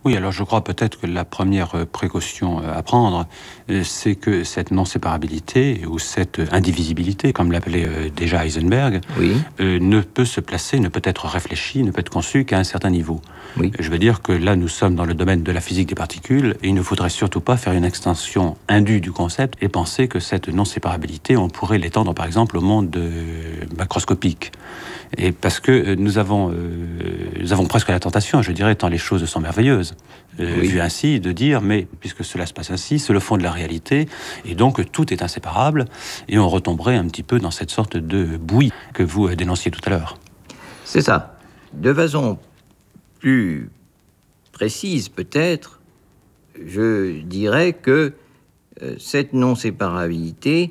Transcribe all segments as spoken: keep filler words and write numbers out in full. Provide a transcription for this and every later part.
Oui, alors je crois peut-être que la première précaution à prendre, c'est que cette non-séparabilité ou cette indivisibilité, comme l'appelait déjà Heisenberg, oui. euh, ne peut se placer, ne peut être réfléchie, ne peut être conçue qu'à un certain niveau. Oui. Je veux dire que là, nous sommes dans le domaine de la physique des particules et il ne faudrait surtout pas faire une extension indue du concept et penser que cette non-séparabilité, on pourrait l'étendre par exemple au monde euh, macroscopique. Et parce que nous avons, euh, nous avons presque la tentation, je dirais, tant les choses sont merveilleuses, euh, Oui. vu ainsi, de dire, mais puisque cela se passe ainsi, c'est le fond de la réalité, et donc tout est inséparable, et on retomberait un petit peu dans cette sorte de bouillie que vous dénonciez tout à l'heure. C'est ça. De façon plus précise peut-être, je dirais que euh, cette non-séparabilité,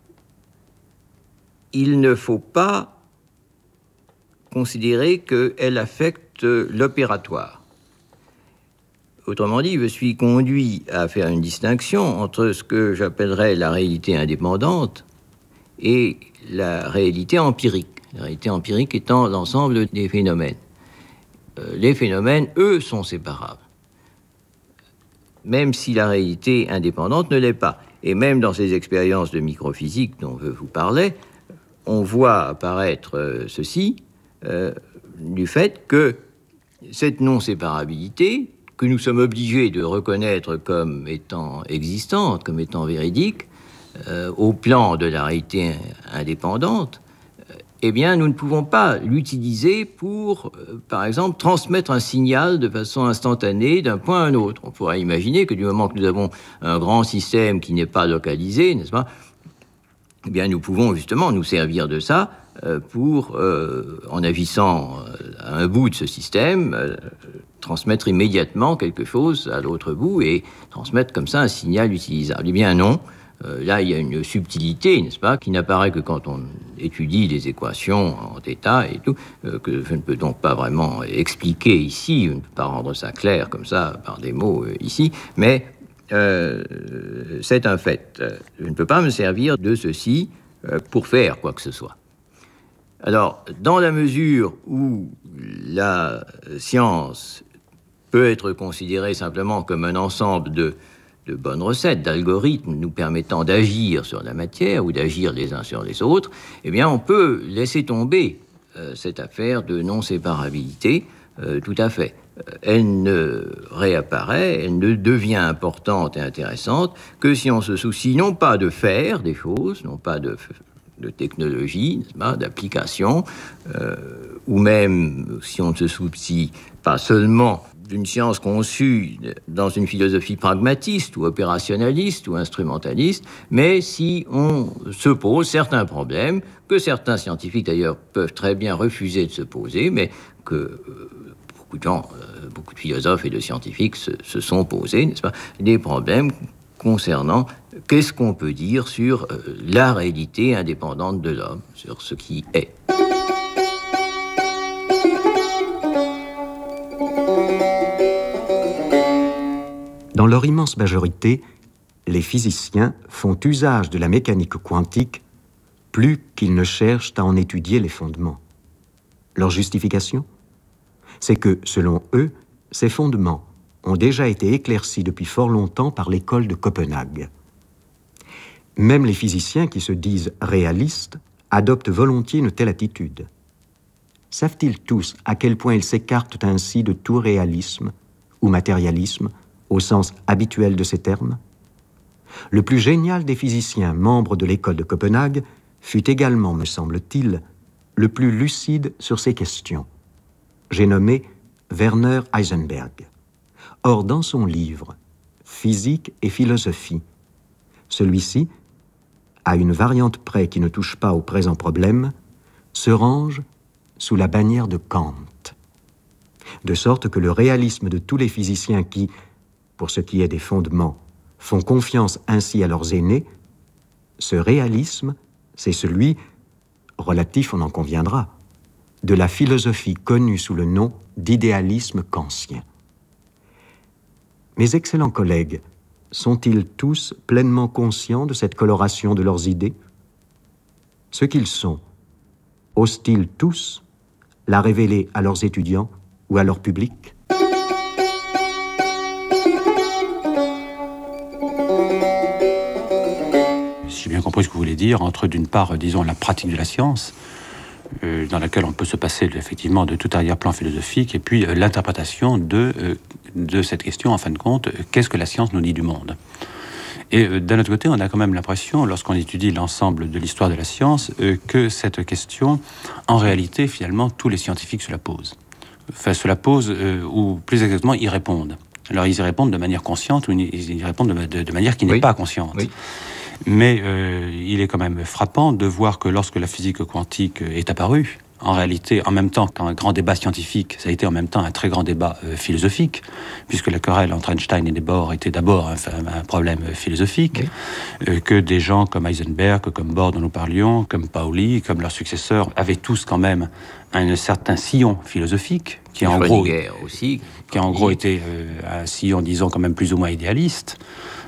il ne faut pas considérer qu'elle affecte l'opératoire. Autrement dit, je suis conduit à faire une distinction entre ce que j'appellerais la réalité indépendante et la réalité empirique. La réalité empirique étant l'ensemble des phénomènes. Euh, les phénomènes, eux, sont séparables. Même si la réalité indépendante ne l'est pas. Et même dans ces expériences de microphysique dont je vous parlais, on voit apparaître euh, ceci, euh, du fait que cette non-séparabilité, que nous sommes obligés de reconnaître comme étant existante, comme étant véridique, euh, au plan de la réalité indépendante, euh, eh bien, nous ne pouvons pas l'utiliser pour, euh, par exemple, transmettre un signal de façon instantanée d'un point à un autre. On pourrait imaginer que du moment que nous avons un grand système qui n'est pas localisé, n'est-ce pas, eh bien, nous pouvons justement nous servir de ça euh, pour, euh, en agissant à un bout de ce système, euh, transmettre immédiatement quelque chose à l'autre bout et transmettre comme ça un signal utilisable. Eh bien non, euh, là il y a une subtilité, n'est-ce pas, qui n'apparaît que quand on étudie les équations en θ et tout, euh, que je ne peux donc pas vraiment expliquer ici, je ne peux pas rendre ça clair comme ça par des mots euh, ici, mais Euh, c'est un fait. Je ne peux pas me servir de ceci euh, pour faire quoi que ce soit. Alors, dans la mesure où la science peut être considérée simplement comme un ensemble de, de bonnes recettes, d'algorithmes nous permettant d'agir sur la matière ou d'agir les uns sur les autres, eh bien, on peut laisser tomber euh, cette affaire de non-séparabilité euh, tout à fait. Elle ne réapparaît, elle ne devient importante et intéressante que si on se soucie non pas de faire des choses, non pas de, de technologie, d'application, euh, ou même si on ne se soucie pas seulement d'une science conçue dans une philosophie pragmatiste ou opérationnaliste ou instrumentaliste, mais si on se pose certains problèmes que certains scientifiques d'ailleurs peuvent très bien refuser de se poser, mais que euh, beaucoup de gens, euh, beaucoup de philosophes et de scientifiques se, se sont posés, n'est-ce pas, des problèmes concernant qu'est-ce qu'on peut dire sur euh, la réalité indépendante de l'homme, sur ce qui est. Dans leur immense majorité, les physiciens font usage de la mécanique quantique plus qu'ils ne cherchent à en étudier les fondements. Leur justification ? C'est que, selon eux, ces fondements ont déjà été éclaircis depuis fort longtemps par l'école de Copenhague. Même les physiciens qui se disent réalistes adoptent volontiers une telle attitude. Savent-ils tous à quel point ils s'écartent ainsi de tout réalisme ou matérialisme au sens habituel de ces termes ? Le plus génial des physiciens membres de l'école de Copenhague fut également, me semble-t-il, le plus lucide sur ces questions. J'ai nommé Werner Heisenberg. Or, dans son livre « Physique et philosophie », celui-ci, à une variante près qui ne touche pas au présent problème, se range sous la bannière de Kant. De sorte que le réalisme de tous les physiciens qui, pour ce qui est des fondements, font confiance ainsi à leurs aînés, ce réalisme, c'est celui, relatif on en conviendra, de la philosophie connue sous le nom d'idéalisme kantien. Mes excellents collègues, sont-ils tous pleinement conscients de cette coloration de leurs idées ? Ce qu'ils sont, osent-ils tous la révéler à leurs étudiants ou à leur public ? compris ce que vous voulez dire, entre d'une part, disons, la pratique de la science, euh, dans laquelle on peut se passer effectivement de tout arrière-plan philosophique, et puis euh, l'interprétation de, euh, de cette question, en fin de compte, euh, qu'est-ce que la science nous dit du monde ? Et euh, d'un autre côté, on a quand même l'impression, lorsqu'on étudie l'ensemble de l'histoire de la science, euh, que cette question, en réalité, finalement, tous les scientifiques se la posent. Enfin, se la posent, euh, ou plus exactement, y répondent. Alors, ils y répondent de manière consciente, ou ils y répondent de, de, de manière qui n'est oui. pas consciente. Oui. Mais euh, il est quand même frappant de voir que lorsque la physique quantique est apparue, en réalité, en même temps qu'un grand débat scientifique, ça a été en même temps un très grand débat euh, philosophique, puisque la querelle entre Einstein et Bohr était d'abord un, un problème philosophique, oui. euh, que des gens comme Heisenberg, comme Bohr dont nous parlions, comme Pauli, comme leurs successeurs, avaient tous quand même un certain sillon philosophique, qui en gros, aussi, qui en gros était euh, un sillon, disons, quand même plus ou moins idéaliste.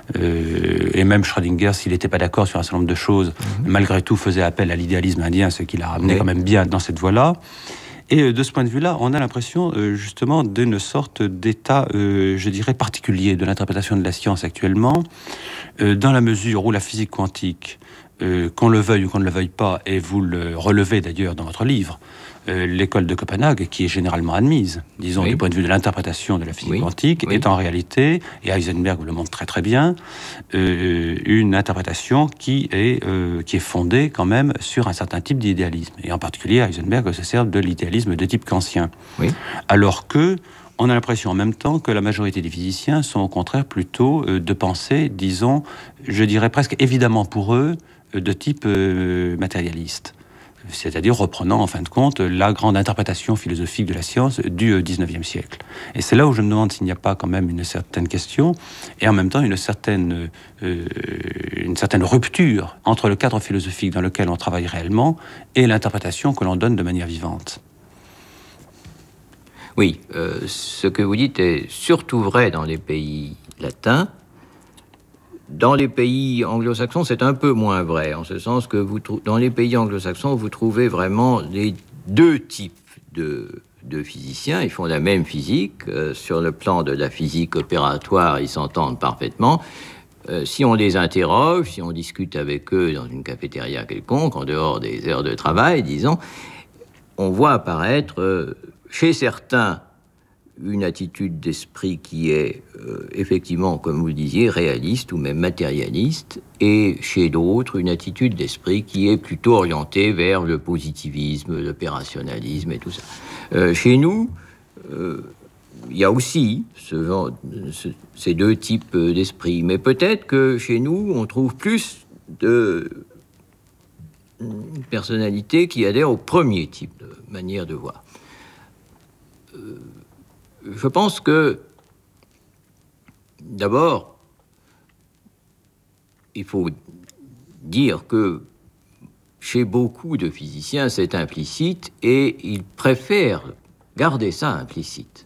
Euh, et même Schrödinger, s'il n'était pas d'accord sur un certain nombre de choses, mmh. malgré tout faisait appel à l'idéalisme indien, ce qui l'a ramené oui. quand même bien dans cette voie-là. Et euh, de ce point de vue-là, on a l'impression euh, justement d'une sorte d'état, euh, je dirais, particulier de l'interprétation de la science actuellement, euh, dans la mesure où la physique quantique, euh, qu'on le veuille ou qu'on ne le veuille pas, et vous le relevez d'ailleurs dans votre livre, Euh, l'école de Copenhague, qui est généralement admise, disons, oui. du point de vue de l'interprétation de la physique oui. quantique, oui. est en réalité, et Heisenberg le montre très très bien, euh, une interprétation qui est, euh, qui est fondée quand même sur un certain type d'idéalisme. Et en particulier, Heisenberg se sert de l'idéalisme de type kantien. Oui. Alors que, on a l'impression en même temps que la majorité des physiciens sont au contraire plutôt euh, de pensée, disons, je dirais presque évidemment pour eux, euh, de type euh, matérialiste. C'est-à-dire reprenant en fin de compte la grande interprétation philosophique de la science du dix-neuvième siècle. Et c'est là où je me demande s'il n'y a pas quand même une certaine question et en même temps une certaine, euh, une certaine rupture entre le cadre philosophique dans lequel on travaille réellement et l'interprétation que l'on donne de manière vivante. Oui, euh, ce que vous dites est surtout vrai dans les pays latins. Dans les pays anglo-saxons, c'est un peu moins vrai, en ce sens que vous trou- dans les pays anglo-saxons, vous trouvez vraiment les deux types de, de physiciens. Ils font la même physique. Euh, sur le plan de la physique opératoire, ils s'entendent parfaitement. Euh, si on les interroge, si on discute avec eux dans une cafétéria quelconque, en dehors des heures de travail, disons, on voit apparaître euh, chez certains une attitude d'esprit qui est euh, effectivement, comme vous le disiez, réaliste ou même matérialiste, et chez d'autres, une attitude d'esprit qui est plutôt orientée vers le positivisme, l'opérationnalisme et tout ça. Euh, chez nous, euh, il y a aussi ce genre, ce, ces deux types d'esprit, mais peut-être que chez nous, on trouve plus de personnalités qui adhèrent au premier type de manière de voir. Euh, Je pense que, d'abord, il faut dire que chez beaucoup de physiciens, c'est implicite et ils préfèrent garder ça implicite.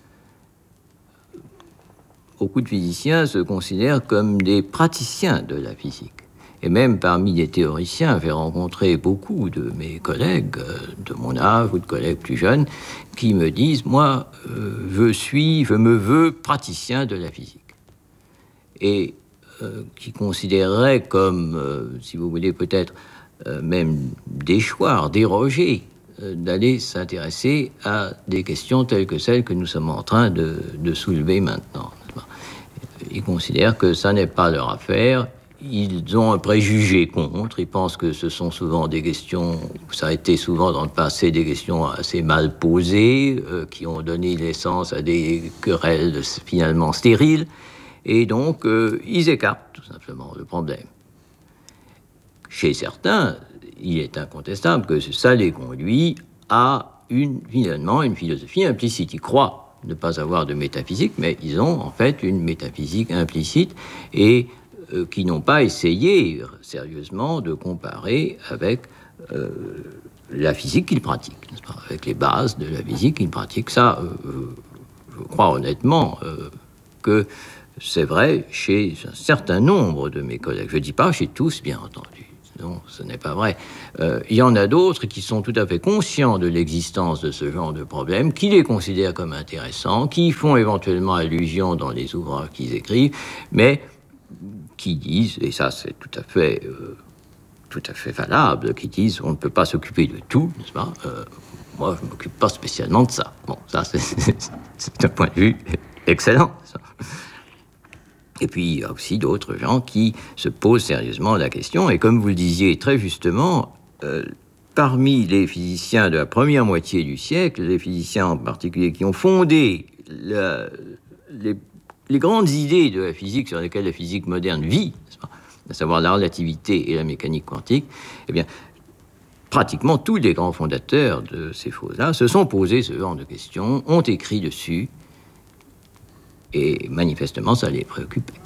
Beaucoup de physiciens se considèrent comme des praticiens de la physique. Et même parmi les théoriciens, j'ai rencontré beaucoup de mes collègues de mon âge ou de collègues plus jeunes qui me disent, moi, euh, je suis, je me veux praticien de la physique. Et euh, qui considéreraient comme, euh, si vous voulez, peut-être euh, même déchoir, déroger, euh, d'aller s'intéresser à des questions telles que celles que nous sommes en train de, de soulever maintenant. Ils considèrent que ça n'est pas leur affaire. Ils ont un préjugé contre, ils pensent que ce sont souvent des questions, ça a été souvent dans le passé des questions assez mal posées, euh, qui ont donné naissance à des querelles finalement stériles, et donc euh, ils écartent tout simplement le problème. Chez certains, il est incontestable que ça les conduit à une, finalement une philosophie implicite. Ils croient ne pas avoir de métaphysique, mais ils ont en fait une métaphysique implicite, et Euh, qui n'ont pas essayé sérieusement de comparer avec euh, la physique qu'ils pratiquent, n'est-ce pas, avec les bases de la physique qu'ils pratiquent. Ça, euh, je crois honnêtement euh, que c'est vrai chez un certain nombre de mes collègues. Je ne dis pas chez tous, bien entendu. Non, ce n'est pas vrai. Euh, il y en a d'autres qui sont tout à fait conscients de l'existence de ce genre de problème, qui les considèrent comme intéressants, qui font éventuellement allusion dans les ouvrages qu'ils écrivent, mais qui disent, et ça c'est tout à fait euh, tout à fait valables, qui disent on ne peut pas s'occuper de tout, n'est-ce pas? euh, Moi, je ne m'occupe pas spécialement de ça. Bon, ça, c'est, c'est un point de vue excellent. Ça. Et puis, il y a aussi d'autres gens qui se posent sérieusement la question. Et comme vous le disiez très justement, euh, parmi les physiciens de la première moitié du siècle, les physiciens en particulier qui ont fondé la, les, les grandes idées de la physique sur lesquelles la physique moderne vit, à savoir la relativité et la mécanique quantique, eh bien, pratiquement tous les grands fondateurs de ces choses-là se sont posés ce genre de questions, ont écrit dessus, et manifestement, ça les préoccupait.